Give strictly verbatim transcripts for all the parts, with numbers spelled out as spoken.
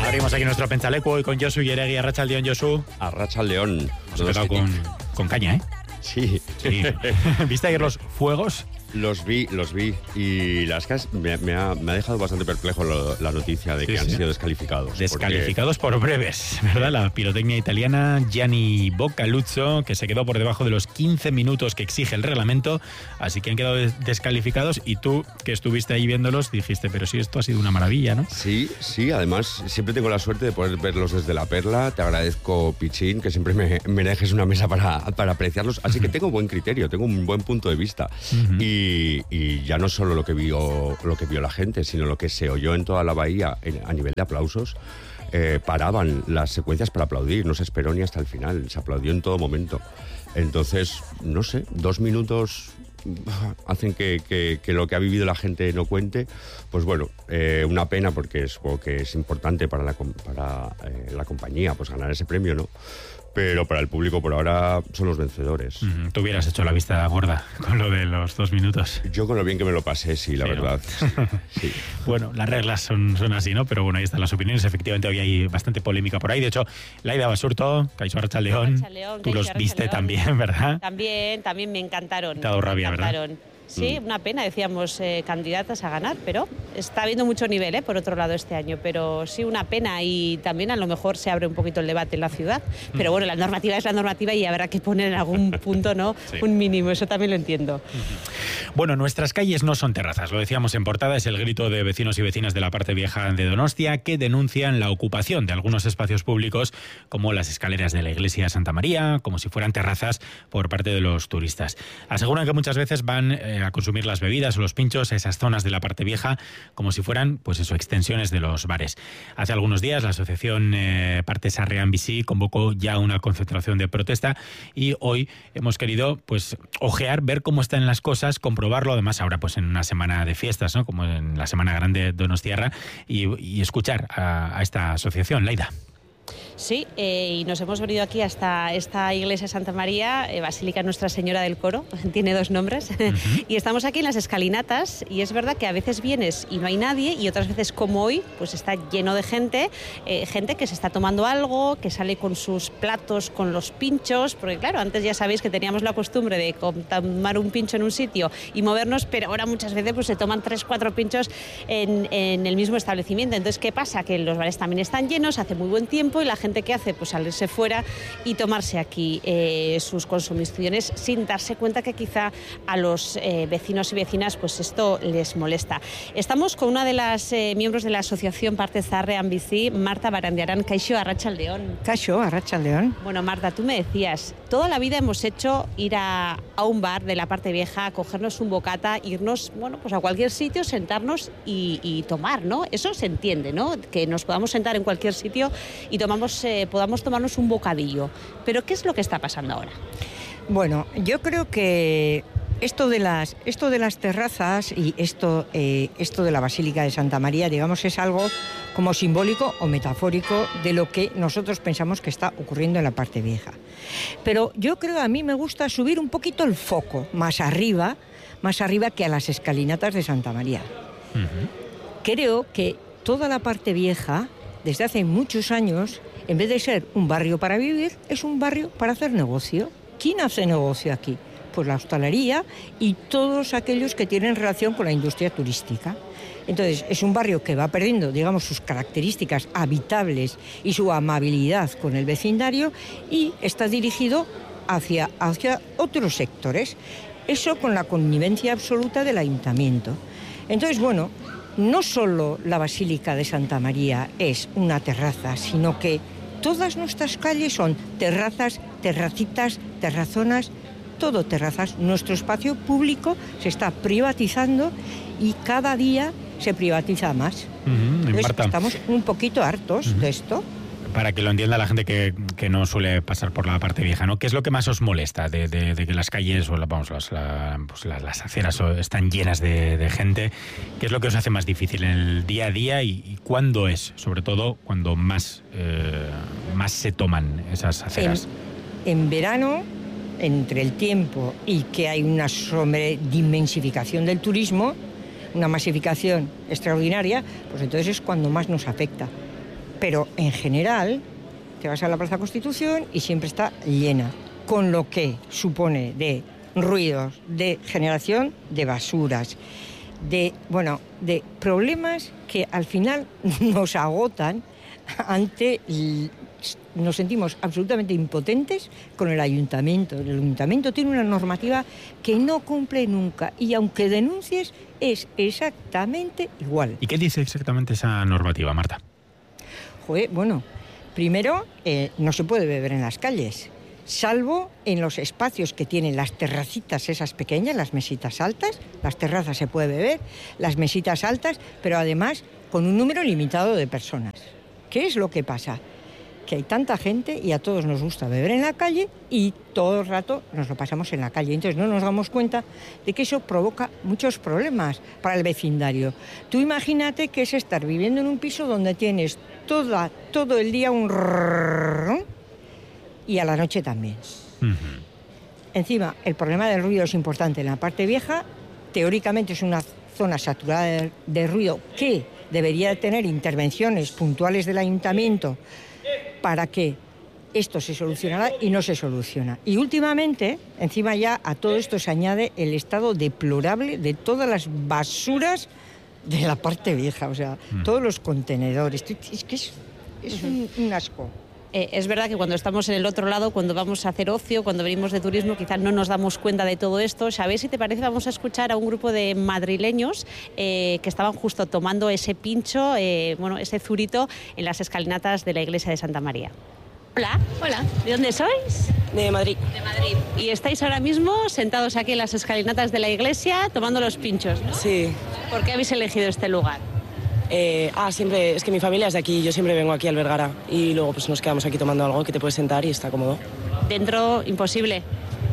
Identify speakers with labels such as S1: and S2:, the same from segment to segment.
S1: Abrimos aquí nuestro Pentsaleku hoy con Josu Yeregui. Arratsaldeon, Josu.
S2: Arratsaldeon.
S1: Nos ha quedado con, con caña, ¿eh?
S2: Sí.
S1: sí. ¿Viste ayer los fuegos?
S2: Los vi, los vi. Y las que me, me, ha, me ha dejado bastante perplejo lo, la noticia de sí, que sí. han sido descalificados.
S1: Descalificados
S2: porque...
S1: por breves, ¿verdad? La pirotecnia italiana Gianni Boccaluzzo, que se quedó por debajo de los quince minutos que exige el reglamento. Así que han quedado descalificados. Y tú, que estuviste ahí viéndolos, dijiste, pero sí, esto ha sido una maravilla, ¿no?
S2: Sí, sí. Además, siempre tengo la suerte de poder verlos desde la perla. Te agradezco, Pichín, que siempre me, me dejes una mesa para, para apreciarlos. Así uh-huh. que tengo buen criterio, tengo un buen punto de vista. Uh-huh. Y Y, y ya no solo lo que vio lo que vio la gente, sino lo que se oyó en toda la bahía en, a nivel de aplausos. Eh, paraban las secuencias para aplaudir, no se esperó ni hasta el final, se aplaudió en todo momento. Entonces, no sé, dos minutos hacen que, que, que lo que ha vivido la gente no cuente. Pues bueno, eh, una pena, porque es algo que es importante para la, para, eh, la compañía, pues ganar ese premio, ¿no? Pero para el público por ahora son los vencedores.
S1: Uh-huh. Tú hubieras hecho la vista gorda con lo de los dos minutos.
S2: Yo con lo bien que me lo pasé, sí, la sí, verdad. ¿No? Sí.
S1: Bueno, las reglas son, son así, ¿no? Pero bueno, ahí están las opiniones. Efectivamente, hoy hay bastante polémica por ahí. De hecho, Laida Basurto, Kaixo Arratsaldeon, tú los viste también, ¿verdad?
S3: También, también me encantaron.
S1: Te ha dado rabia,
S3: ¿verdad? Sí,
S1: mm.
S3: una pena, decíamos, eh, candidatas a ganar, pero está habiendo mucho nivel, eh, por otro lado, este año. Pero sí, una pena, y también a lo mejor se abre un poquito el debate en la ciudad. Pero bueno, la normativa es la normativa y habrá que poner en algún punto, ¿no? Sí. Un mínimo, eso también lo entiendo.
S1: Bueno, nuestras calles no son terrazas, lo decíamos en portada, es el grito de vecinos y vecinas de la parte vieja de Donostia que denuncian la ocupación de algunos espacios públicos, como las escaleras de la iglesia de Santa María, como si fueran terrazas por parte de los turistas. Aseguran que muchas veces van eh, a consumir las bebidas o los pinchos a esas zonas de la parte vieja como si fueran, pues eso, extensiones de los bares. Hace algunos días la asociación eh, Parte Sarrián Bici convocó ya una concentración de protesta y hoy hemos querido pues ojear, ver cómo están las cosas, comprobarlo, además ahora pues en una semana de fiestas, ¿no? Como en la Semana Grande Donostiarra, y, y escuchar a, a esta asociación. Laida.
S3: Sí, eh, y nos hemos venido aquí hasta esta iglesia de Santa María, eh, Basílica Nuestra Señora del Coro, tiene dos nombres, uh-huh. y estamos aquí en las escalinatas, y es verdad que a veces vienes y no hay nadie, y otras veces como hoy, pues está lleno de gente, eh, gente que se está tomando algo, que sale con sus platos, con los pinchos, porque claro, antes ya sabéis que teníamos la costumbre de tomar un pincho en un sitio y movernos, pero ahora muchas veces pues se toman tres, cuatro pinchos en, en el mismo establecimiento. Entonces, ¿qué pasa? Que los bares también están llenos, hace muy buen tiempo, y la gente que hace, pues salirse fuera y tomarse aquí eh, sus consumiciones sin darse cuenta que quizá a los eh, vecinos y vecinas pues esto les molesta. Estamos con una de las eh, miembros de la asociación Parte Sarrián Bici, Marta Barandiarán. Kaixo Arratsaldeon.
S4: Kaixo Arratsaldeon.
S3: Bueno, Marta, tú me decías, toda la vida hemos hecho ir a, a un bar de la parte vieja, cogernos un bocata, irnos, bueno, pues a cualquier sitio, sentarnos y, y tomar, ¿no? Eso se entiende, ¿no? Que nos podamos sentar en cualquier sitio y tomamos Eh, podamos tomarnos un bocadillo. Pero ¿qué es lo que está pasando ahora?
S4: Bueno, yo creo que esto de las, esto de las terrazas y esto, eh, esto de la Basílica de Santa María, digamos, es algo como simbólico o metafórico de lo que nosotros pensamos que está ocurriendo en la parte vieja. Pero yo creo, a mí me gusta subir un poquito el foco más arriba, más arriba que a las escalinatas de Santa María. Uh-huh. Creo que toda la parte vieja, desde hace muchos años, en vez de ser un barrio para vivir, es un barrio para hacer negocio. ¿Quién hace negocio aquí? Pues la hostelería y todos aquellos que tienen relación con la industria turística. Entonces, es un barrio que va perdiendo, digamos, sus características habitables y su amabilidad con el vecindario, y está dirigido hacia, hacia otros sectores. Eso con la connivencia absoluta del ayuntamiento. Entonces, bueno, no solo la Basílica de Santa María es una terraza, sino que todas nuestras calles son terrazas, terracitas, terrazonas, todo terrazas. Nuestro espacio público se está privatizando y cada día se privatiza más.
S1: Uh-huh.
S4: Entonces, estamos un poquito hartos uh-huh. de esto.
S1: Para que lo entienda la gente que, que no suele pasar por la parte vieja, ¿no? ¿Qué es lo que más os molesta de, de, de que las calles o la, vamos, las, la, pues las, las aceras están llenas de, de gente? ¿Qué es lo que os hace más difícil en el día a día y, y cuándo es, sobre todo, cuando más, eh, más se toman esas aceras?
S4: En, en verano, entre el tiempo y que hay una sobredimensificación del turismo, una masificación extraordinaria, pues entonces es cuando más nos afecta. pero en general te vas a la Plaza Constitución y siempre está llena, con lo que supone de ruidos, de generación de basuras, de, bueno, de problemas que al final nos agotan ante... Nos sentimos absolutamente impotentes con el ayuntamiento. El ayuntamiento tiene una normativa que no cumple nunca y aunque denuncies es exactamente igual.
S1: ¿Y qué dice exactamente esa normativa, Marta?
S4: Joder, bueno, primero eh, no se puede beber en las calles, salvo en los espacios que tienen las terracitas esas pequeñas, las mesitas altas. Las terrazas se puede beber, las mesitas altas, pero además con un número limitado de personas. ¿Qué es lo que pasa? Que hay tanta gente y a todos nos gusta beber en la calle y todo el rato nos lo pasamos en la calle. Entonces no nos damos cuenta de que eso provoca muchos problemas para el vecindario. Tú imagínate que es estar viviendo en un piso donde tienes toda, todo el día un rrrr y a la noche también. Uh-huh. Encima, el problema del ruido es importante en la parte vieja. Teóricamente es una zona saturada de, de ruido que debería tener intervenciones puntuales del ayuntamiento para que esto se solucionara y no se soluciona. Y últimamente, encima ya a todo esto se añade el estado deplorable de todas las basuras de la parte vieja, o sea, mm. todos los contenedores. Es que es, es un, un asco.
S3: Eh, es verdad que cuando estamos en el otro lado, cuando vamos a hacer ocio, cuando venimos de turismo, quizás no nos damos cuenta de todo esto. ¿Sabes si te parece? Vamos a escuchar a un grupo de madrileños eh, que estaban justo tomando ese pincho, eh, bueno, ese zurito en las escalinatas de la iglesia de Santa María. Hola.
S5: Hola.
S3: ¿De dónde sois?
S5: De Madrid.
S3: De Madrid. ¿Y estáis ahora mismo sentados aquí en las escalinatas de la iglesia tomando los pinchos, ¿no?
S5: Sí.
S3: ¿Por qué habéis elegido este lugar?
S5: Eh, ah, siempre, es que mi familia es de aquí, yo siempre vengo aquí al Vergara y luego pues nos quedamos aquí tomando algo que te puedes sentar y está cómodo.
S3: ¿Dentro imposible?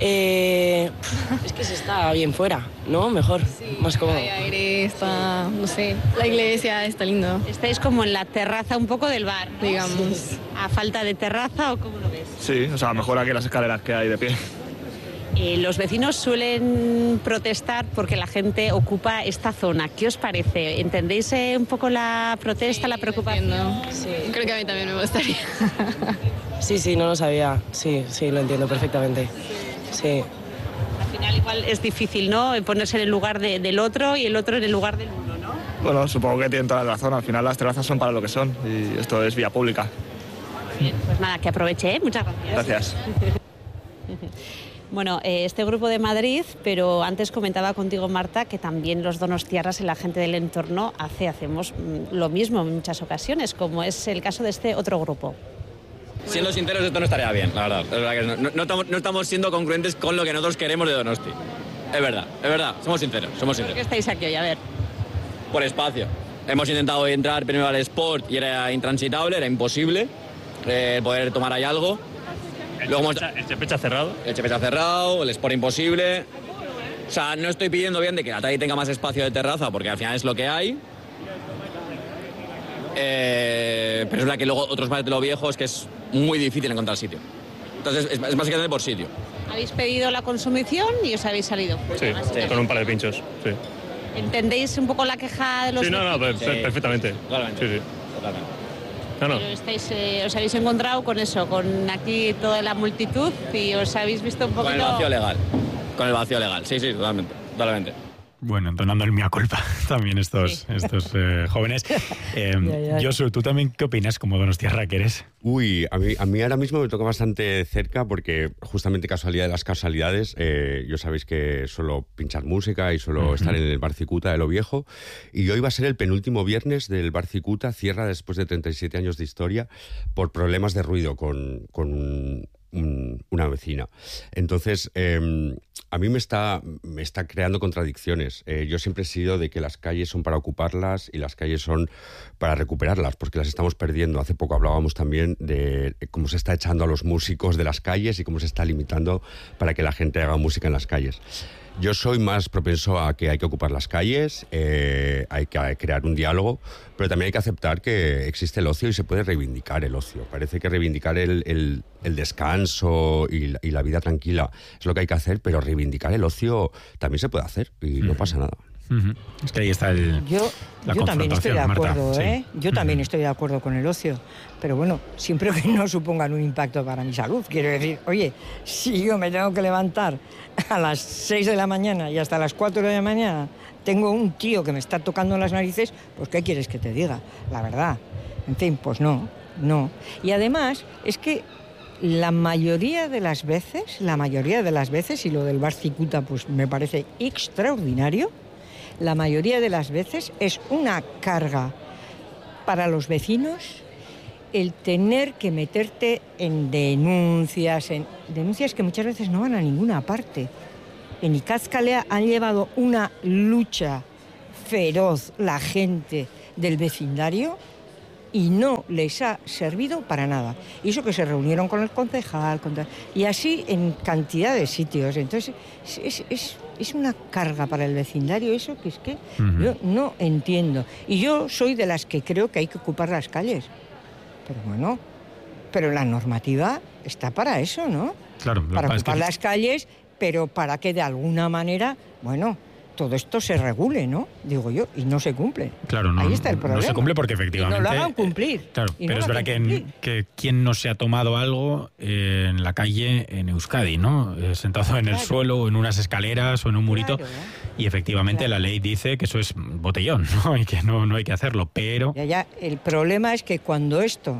S5: Eh, es que se está bien fuera, ¿no? Mejor,
S6: sí,
S5: más cómodo.
S6: Hay aire, está, no sé, la iglesia está lindo.
S3: Estáis como en la terraza un poco del bar, ¿no?
S6: Digamos.
S3: Sí. ¿A falta de terraza o cómo lo ves?
S7: Sí, o sea, mejor aquí las escaleras que hay de pie.
S3: Eh, los vecinos suelen protestar porque la gente ocupa esta zona. ¿Qué os parece? ¿Entendéis eh, un poco la protesta,
S6: sí,
S3: la preocupación?
S6: Sí. Creo que a mí también me gustaría.
S5: Sí, sí, no lo sabía. Sí, sí, lo entiendo perfectamente. Sí.
S3: Al final igual es difícil, ¿no? Ponerse en el lugar de, del otro y el otro en el lugar del uno, ¿no?
S7: Bueno, supongo que tienen toda la razón. Al final las terrazas son para lo que son y esto es vía pública.
S3: Bien, pues nada, que aproveche, ¿eh? Muchas gracias.
S7: Gracias.
S3: Bueno, eh, este grupo de Madrid, pero antes comentaba contigo, Marta, que también los donostiarras y la gente del entorno hace, hacemos mm, lo mismo en muchas ocasiones, como es el caso de este otro grupo.
S8: Siendo sinceros, esto no estaría bien, la verdad. Es verdad que no, no, no, estamos, no estamos siendo congruentes con lo que nosotros queremos de Donosti. Es verdad, es verdad, somos sinceros, somos sinceros.
S3: ¿Por qué estáis aquí hoy? A ver.
S8: Por espacio. Hemos intentado entrar primero al Sport y era intransitable, era imposible eh, poder tomar ahí algo.
S7: El
S8: Luego
S7: Chepecha, el Chepecha cerrado.
S8: El Chepecha cerrado, el Sport imposible. O sea, no estoy pidiendo bien de que Atari tenga más espacio de terraza, porque al final es lo que hay. Eh, pero es verdad que luego otros bares de lo viejo es que es muy difícil encontrar sitio. Entonces es, es básicamente por sitio.
S3: Habéis pedido la consumición y os habéis salido.
S7: Sí, sí, con un par de pinchos, sí.
S3: ¿Entendéis un poco la queja de los
S7: Sí, no, no,
S3: vecinos?
S7: per- perfectamente.
S8: Totalmente.
S7: Sí, sí.
S8: Totalmente.
S7: No, no.
S3: Pero estáis, eh, os habéis encontrado con eso, con aquí toda la multitud y os habéis visto un poquito...
S8: Con el vacío legal. Con el vacío legal, sí, sí, totalmente. Totalmente.
S1: Bueno, donando el mea culpa también estos, sí. estos eh, jóvenes. Eh, ya, ya. Josu, ¿tú también qué opinas como donostiarra que eres?
S2: Uy, a mí, a mí ahora mismo me toca bastante cerca porque justamente casualidad de las casualidades, eh, yo sabéis que suelo pinchar música y suelo uh-huh. estar en el Bar Cicuta de Lo Viejo y hoy va a ser el penúltimo viernes del Bar Cicuta, cierra después de treinta y siete años de historia por problemas de ruido con, con un, un, una vecina. Entonces, eh, a mí me está, me está creando contradicciones. Eh, yo siempre he sido de que las calles son para ocuparlas y las calles son para recuperarlas, porque las estamos perdiendo. Hace poco hablábamos también de cómo se está echando a los músicos de las calles y cómo se está limitando para que la gente haga música en las calles. Yo soy más propenso a que hay que ocupar las calles, eh, hay que crear un diálogo, pero también hay que aceptar que existe el ocio y se puede reivindicar el ocio. Parece que reivindicar el, el, el descanso y la, y la vida tranquila es lo que hay que hacer, pero reivindicar el ocio también se puede hacer y no pasa nada.
S1: Uh-huh. Es que ahí está el,
S4: yo,
S1: la
S4: yo también estoy de acuerdo,
S1: Marta,
S4: ¿eh?
S1: sí.
S4: Yo también
S1: uh-huh.
S4: estoy de acuerdo con el ocio, pero bueno, siempre que no supongan un impacto para mi salud. Quiero decir, oye, si yo me tengo que levantar a las seis de la mañana y hasta las cuatro de la mañana tengo un tío que me está tocando las narices, pues ¿qué quieres que te diga? La verdad. En fin, pues no, no. Y además, es que la mayoría de las veces, la mayoría de las veces, y lo del bar Cicuta pues me parece extraordinario, la mayoría de las veces es una carga para los vecinos el tener que meterte en denuncias, en denuncias que muchas veces no van a ninguna parte. En Icazkalea han llevado una lucha feroz la gente del vecindario y no les ha servido para nada. Y eso que se reunieron con el concejal, con... y así en cantidad de sitios. Entonces, es, es, es una carga para el vecindario eso que es que uh-huh. yo no entiendo. Y yo soy de las que creo que hay que ocupar las calles. Pero bueno, pero la normativa está para eso, ¿no?
S1: Claro.
S4: Para ocupar
S1: que...
S4: las calles, pero para que de alguna manera, bueno... todo esto se regule, ¿no? Digo yo, y no se cumple.
S1: Claro, no,
S4: ahí está el problema.
S1: No se cumple porque efectivamente...
S4: Y no lo hagan cumplir.
S1: Eh, claro, pero
S4: no
S1: es verdad que, que quien no se ha tomado algo eh, en la calle en Euskadi, ¿no? Eh, sentado en claro. el suelo, o en unas escaleras, o en un murito. Claro, ¿eh? Y efectivamente claro. la ley dice que eso es botellón, ¿no? Y que no, no hay que hacerlo, pero...
S4: Ya, ya, el problema es que cuando esto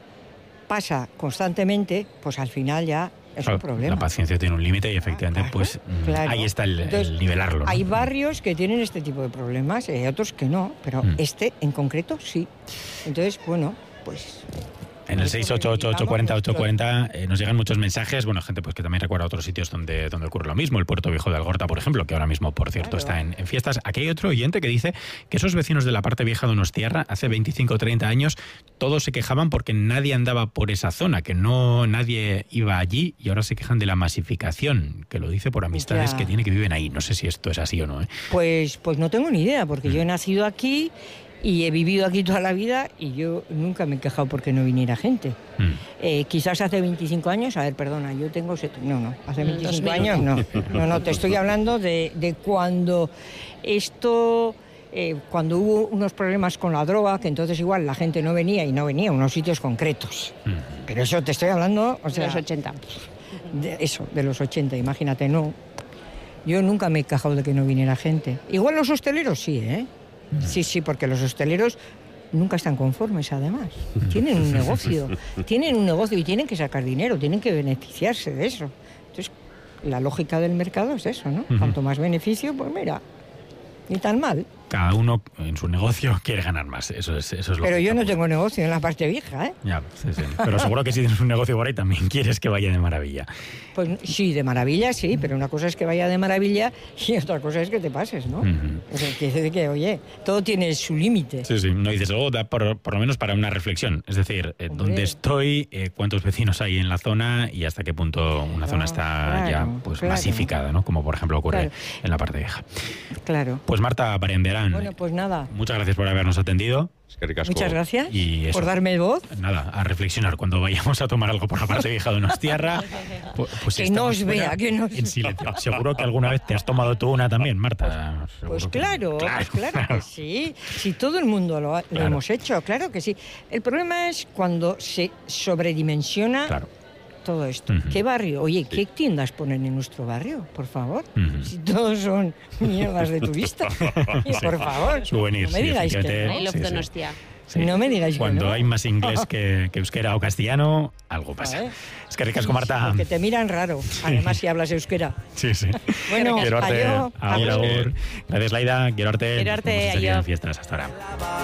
S4: pasa constantemente, pues al final ya... es
S1: claro,
S4: un problema.
S1: La paciencia tiene un límite y efectivamente ah, claro, pues claro. ahí está el, Entonces, el nivelarlo, ¿no?
S4: Hay barrios que tienen este tipo de problemas y hay otros que no, pero mm. este en concreto sí. Entonces, bueno, pues...
S1: En el seis ocho ocho, ocho cuatro cero, ocho cuatro cero eh, nos llegan muchos mensajes, bueno, gente pues que también recuerda otros sitios donde, donde ocurre lo mismo, el Puerto Viejo de Algorta, por ejemplo, que ahora mismo, por cierto, claro. está en, en fiestas. Aquí hay otro oyente que dice que esos vecinos de la parte vieja de Donostiarra, hace veinticinco o treinta años, todos se quejaban porque nadie andaba por esa zona, que no nadie iba allí, y ahora se quejan de la masificación, que lo dice por amistades ya. que tiene que viven ahí. No sé si esto es así o no, ¿eh?
S4: Pues, pues no tengo ni idea, porque mm. yo he nacido aquí... y he vivido aquí toda la vida y yo nunca me he quejado porque no viniera gente. Mm. Eh, quizás hace veinticinco años, a ver, perdona, yo tengo... Set... No, no, hace veinticinco años no. No, no, te estoy hablando de, de cuando esto... Eh, cuando hubo unos problemas con la droga, que entonces igual la gente no venía y no venía a unos sitios concretos. Mm. Pero eso te estoy hablando... O sea,
S3: de los ochenta.
S4: De eso, de los ochenta, imagínate, no. Yo nunca me he quejado de que no viniera gente. Igual los hosteleros sí, ¿eh? Sí, sí, porque los hosteleros nunca están conformes, además. Tienen un negocio, tienen un negocio y tienen que sacar dinero, tienen que beneficiarse de eso. Entonces, la lógica del mercado es eso, ¿no? Uh-huh. Cuanto más beneficio, pues mira, ni tan mal.
S1: Cada uno en su negocio quiere ganar más, eso es, eso es lo
S4: Pero
S1: que
S4: yo no tengo negocio en la parte vieja, ¿eh?
S1: Ya, sí, sí. Pero seguro que si tienes un negocio por ahí también quieres que vaya de maravilla.
S4: Pues sí, de maravilla sí, pero una cosa es que vaya de maravilla y otra cosa es que te pases, ¿no? Uh-huh. O sea, quiere decir que, oye, todo tiene su límite.
S1: Sí, sí, no dices, oh, da por, por lo menos para una reflexión, es decir, eh, dónde estoy, eh, cuántos vecinos hay en la zona y hasta qué punto una no, zona está claro, ya pues claro. masificada, ¿no? Como por ejemplo ocurre claro. en la parte vieja.
S4: Claro.
S1: Pues Marta Barandiarán.
S4: Bueno, pues nada.
S1: Muchas gracias por habernos atendido.
S2: Es que ricasco.
S4: Muchas gracias
S1: y eso,
S4: por darme voz.
S1: Nada, a reflexionar cuando vayamos a tomar algo por la parte vieja de Donostiarra.
S4: Pues, pues que no os vea, que no os
S1: en silencio. Seguro que alguna vez te has tomado tú una también, Marta.
S4: Pues, pues claro, que, claro, pues claro que sí. Si todo el mundo lo, claro. lo hemos hecho, claro que sí. El problema es cuando se sobredimensiona claro. todo esto. Uh-huh. ¿Qué barrio? Oye, ¿qué sí. tiendas ponen en nuestro barrio? Por favor. Uh-huh. Si todos son mierdas de turista. sí. Por favor.
S1: Souvenirs,
S4: no me digáis
S1: sí,
S4: que
S3: no. I Love Donostia.
S1: Sí.
S4: No me digáis
S1: Cuando
S4: que no.
S1: hay más inglés que, que euskera o castellano, algo pasa. ¿Eh? Es que ricasco, Marta.
S4: Porque te miran raro, además si hablas euskera.
S1: Sí, sí.
S4: Bueno,
S1: quiero arte.
S4: Agur,
S1: agur, agur. Gracias, Laida. Quiero arte.
S3: Quiero arte,
S1: ayo. En fiestas hasta ahora.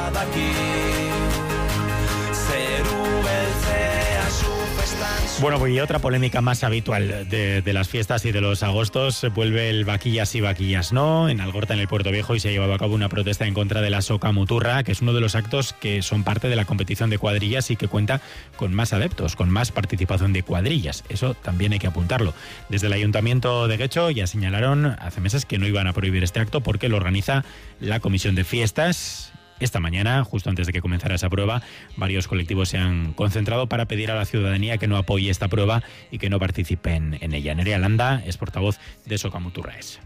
S1: Bueno, pues y otra polémica más habitual de, de las fiestas y de los agostos. Se vuelve el vaquillas sí, vaquillas no, en Algorta, en el Puerto Viejo, y se ha llevado a cabo una protesta en contra de la soca muturra, que es uno de los actos que son parte de la competición de cuadrillas y que cuenta con más adeptos, con más participación de cuadrillas. Eso también hay que apuntarlo. Desde el Ayuntamiento de Guecho ya señalaron hace meses que no iban a prohibir este acto porque lo organiza la Comisión de Fiestas. Esta mañana, justo antes de que comenzara esa prueba, varios colectivos se han concentrado para pedir a la ciudadanía que no apoye esta prueba y que no participen en ella. Nerea Landa es portavoz de Soca Muturraes.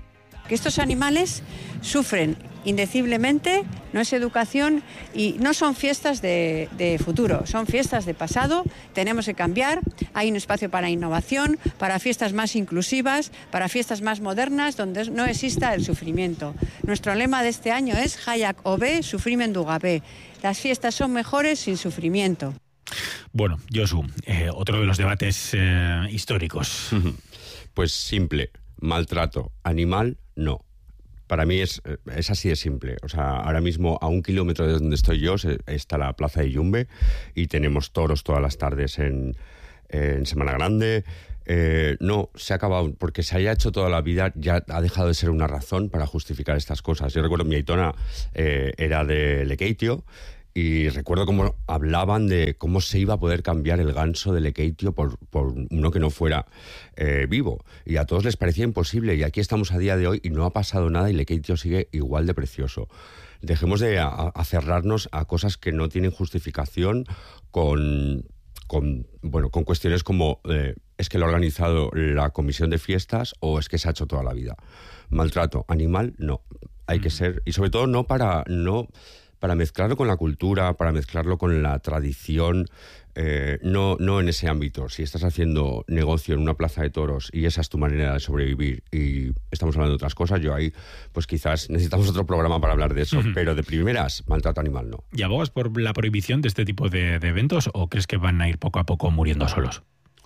S9: que estos animales sufren indeciblemente, no es educación y no son fiestas de, de futuro, son fiestas de pasado. Tenemos que cambiar, hay un espacio para innovación, para fiestas más inclusivas, para fiestas más modernas donde no exista el sufrimiento. Nuestro lema de este año es Hayak Obe, Sufrimen du Gabe. Las fiestas son mejores sin sufrimiento.
S1: Bueno, Josu, eh, otro de los debates eh, históricos.
S2: Pues simple, maltrato animal, no. Para mí es, es así de simple. O sea, ahora mismo a un kilómetro de donde estoy yo está la plaza de Yumbe y tenemos toros todas las tardes en, en Semana Grande. Eh, no, se ha acabado, porque se haya hecho toda la vida, ya ha dejado de ser una razón para justificar estas cosas. Yo recuerdo, mi aitona eh, era de Lekeitio, y recuerdo cómo hablaban de cómo se iba a poder cambiar el ganso de Lekeitio por, por uno que no fuera eh, vivo. Y a todos les parecía imposible. Y aquí estamos a día de hoy y no ha pasado nada y Lekeitio sigue igual de precioso. Dejemos de aferrarnos a, a cosas que no tienen justificación con, con, bueno, con cuestiones como eh, es que lo ha organizado la comisión de fiestas o es que se ha hecho toda la vida. Maltrato animal, no. Hay que ser... Y sobre todo no para... no para mezclarlo con la cultura, para mezclarlo con la tradición, eh, no, no en ese ámbito. Si estás haciendo negocio en una plaza de toros y esa es tu manera de sobrevivir y estamos hablando de otras cosas, yo ahí pues quizás necesitamos otro programa para hablar de eso, uh-huh. pero de primeras, maltrato animal no.
S1: ¿Y abogas por la prohibición de este tipo de, de eventos o crees que van a ir poco a poco muriendo solos?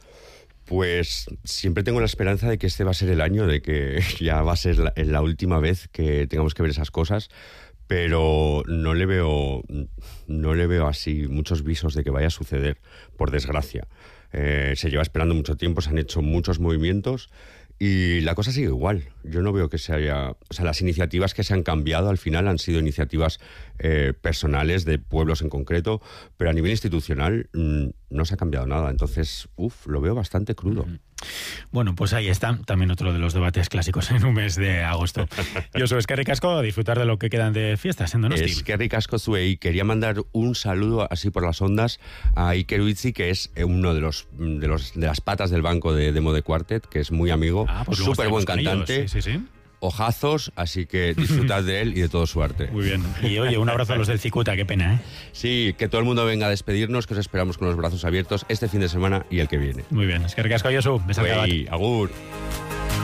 S2: Pues siempre tengo la esperanza de que este va a ser el año, de que ya va a ser la, la última vez que tengamos que ver esas cosas, pero no le veo no le veo así muchos visos de que vaya a suceder, por desgracia. Eh, se lleva esperando mucho tiempo, se han hecho muchos movimientos y la cosa sigue igual. Yo no veo que se haya... O sea, las iniciativas que se han cambiado al final han sido iniciativas eh, personales de pueblos en concreto, pero a nivel institucional mmm, no se ha cambiado nada. Entonces, uff, lo veo bastante crudo.
S1: Bueno, pues ahí está, también otro de los debates clásicos en un mes de agosto. Josu, eskerrik asko, a disfrutar de lo que quedan de fiestas en Donosti.
S2: Eskerrik asko zuei. Quería mandar un saludo así por las ondas a Iker Uitzi, que es uno de los de los de las patas del banco de Demo de Quartet, que es muy amigo,
S1: ah, pues
S2: súper buen cantante.
S1: Sí, sí, sí.
S2: Ojazos, así que disfrutad de él y de todo su arte.
S1: Muy bien. Y oye, un abrazo a los del Cicuta, qué pena, ¿eh?
S2: Sí, que todo el mundo venga a despedirnos, que os esperamos con los brazos abiertos este fin de semana y el que viene.
S1: Muy bien. Eskerrik asko, Josu. Besarkada bat.
S2: Agur.